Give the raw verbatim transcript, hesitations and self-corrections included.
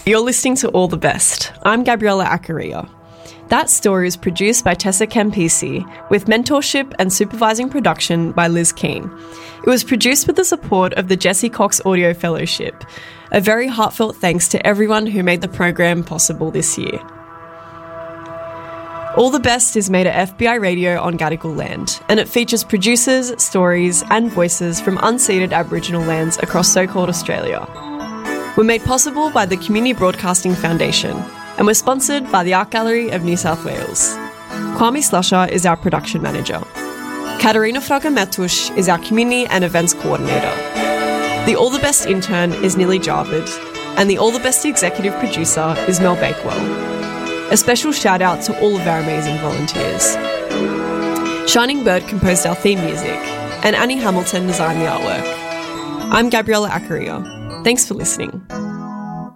You're listening to All the Best. I'm Gabriella Accaria. That Story is produced by Tessa Campisi, with mentorship and supervising production by Liz Keane. It was produced with the support of the Jesse Cox Audio Fellowship. A very heartfelt thanks to everyone who made the program possible this year. All the Best is made at F B I Radio on Gadigal land, and it features producers, stories and voices from unceded Aboriginal lands across so-called Australia. We're made possible by the Community Broadcasting Foundation, and we're sponsored by the Art Gallery of New South Wales. Kwame Slusher is our production manager. Katarina Fraga-Matush is our community and events coordinator. The All the Best intern is Nili Jarvid, and the All the Best executive producer is Mel Bakewell. A special shout out to all of our amazing volunteers. Shining Bird composed our theme music, and Annie Hamilton designed the artwork. I'm Gabriella Accaria. Thanks for listening.